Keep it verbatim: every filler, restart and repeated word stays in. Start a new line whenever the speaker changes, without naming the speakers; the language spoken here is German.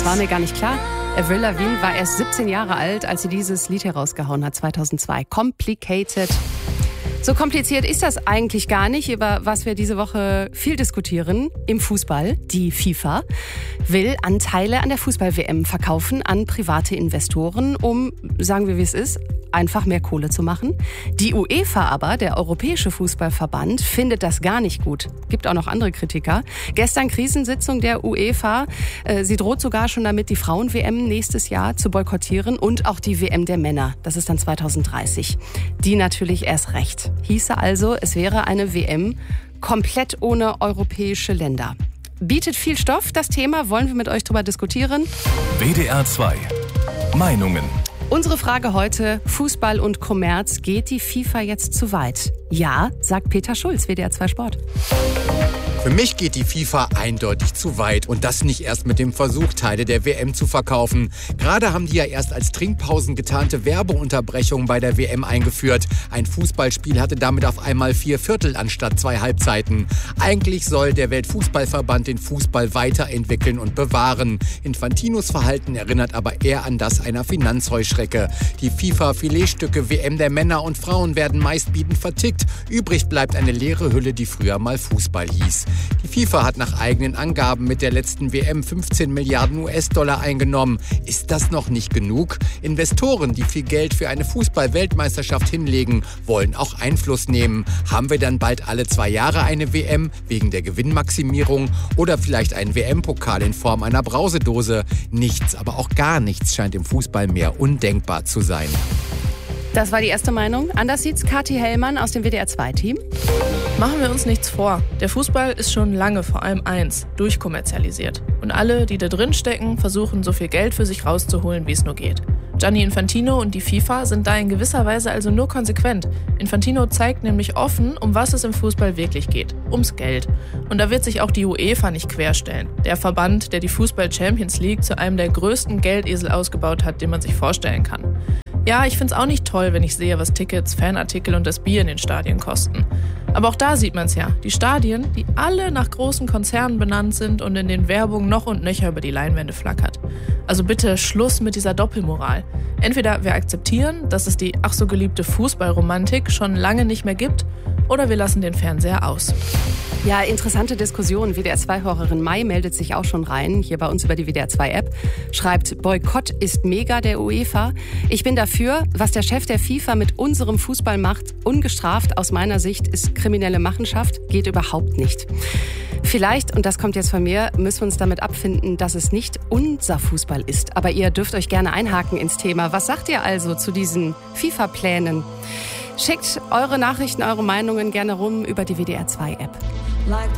war mir gar nicht klar. Avril Lavigne war erst siebzehn Jahre alt, als sie dieses Lied herausgehauen hat, zweitausendzwei. Complicated. So kompliziert ist das eigentlich gar nicht, über was wir diese Woche viel diskutieren. Im Fußball, die FIFA will Anteile an der Fußball-W M verkaufen an private Investoren, um, sagen wir wie es ist, einfach mehr Kohle zu machen. Die UEFA aber, der Europäische Fußballverband, findet das gar nicht gut. Gibt auch noch andere Kritiker. Gestern Krisensitzung der UEFA. Sie droht sogar schon damit, die Frauen-W M nächstes Jahr zu boykottieren und auch die W M der Männer. Das ist dann zweitausenddreißig. Die natürlich erst recht. Hieße also, es wäre eine W M komplett ohne europäische Länder. Bietet viel Stoff, das Thema, wollen wir mit euch drüber diskutieren.
W D R zwei Meinungen.
Unsere Frage heute, Fußball und Kommerz, geht die FIFA jetzt zu weit? Ja, sagt Peter Schulz, W D R zwei Sport.
Für mich geht die FIFA eindeutig zu weit und das nicht erst mit dem Versuch, Teile der W M zu verkaufen. Gerade haben die ja erst als Trinkpausen getarnte Werbeunterbrechungen bei der W M eingeführt. Ein Fußballspiel hatte damit auf einmal vier Viertel anstatt zwei Halbzeiten. Eigentlich soll der Weltfußballverband den Fußball weiterentwickeln und bewahren. Infantinos Verhalten erinnert aber eher an das einer Finanzheuschrecke. Die FIFA-Filetstücke W M der Männer und Frauen werden meistbietend vertickt. Übrig bleibt eine leere Hülle, die früher mal Fußball hieß. Die FIFA hat nach eigenen Angaben mit der letzten W M fünfzehn Milliarden U S-Dollar eingenommen. Ist das noch nicht genug? Investoren, die viel Geld für eine Fußball-Weltmeisterschaft hinlegen, wollen auch Einfluss nehmen. Haben wir dann bald alle zwei Jahre eine W M wegen der Gewinnmaximierung oder vielleicht einen W M-Pokal in Form einer Brausedose? Nichts, aber auch gar nichts scheint im Fußball mehr undenkbar zu sein.
Das war die erste Meinung. Anders sieht's Kathi Hellmann aus dem W D R zwei Team.
Machen wir uns nichts vor. Der Fußball ist schon lange vor allem eins, durchkommerzialisiert. Und alle, die da drin stecken, versuchen so viel Geld für sich rauszuholen, wie es nur geht. Gianni Infantino und die FIFA sind da in gewisser Weise also nur konsequent. Infantino zeigt nämlich offen, um was es im Fußball wirklich geht. Ums Geld. Und da wird sich auch die UEFA nicht querstellen. Der Verband, der die Fußball-Champions League zu einem der größten Geldesel ausgebaut hat, den man sich vorstellen kann. Ja, ich find's auch nicht toll, wenn ich sehe, was Tickets, Fanartikel und das Bier in den Stadien kosten. Aber auch da sieht man's ja. Die Stadien, die alle nach großen Konzernen benannt sind und in den Werbungen noch und nöcher über die Leinwände flackert. Also bitte Schluss mit dieser Doppelmoral. Entweder wir akzeptieren, dass es die ach so geliebte Fußballromantik schon lange nicht mehr gibt, oder wir lassen den Fernseher aus.
Ja, interessante Diskussion. W D R zwei-Hörerin Mai meldet sich auch schon rein, hier bei uns über die W D R zwei App. Schreibt, Boykott ist mega der UEFA. Ich bin dafür, was der Chef der FIFA mit unserem Fußball macht, ungestraft aus meiner Sicht, ist kriminelle Machenschaft, geht überhaupt nicht. Vielleicht, und das kommt jetzt von mir, müssen wir uns damit abfinden, dass es nicht unser Fußball ist. Aber ihr dürft euch gerne einhaken ins Thema. Was sagt ihr also zu diesen FIFA-Plänen? Schickt eure Nachrichten, eure Meinungen gerne rum über die W D R zwei App.